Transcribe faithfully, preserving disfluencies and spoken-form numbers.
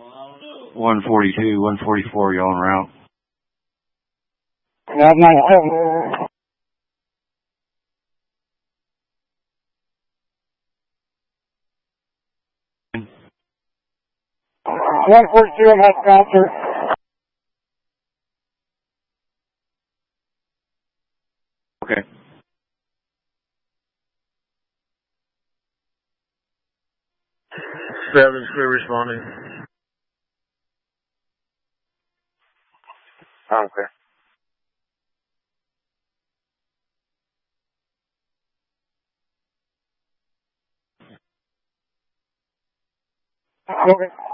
one forty-two, one forty-four, y'all en route. Lab nine. one forty-two, I'm at bouncer. Okay. Seven, clear responding. I'm clear. Okay.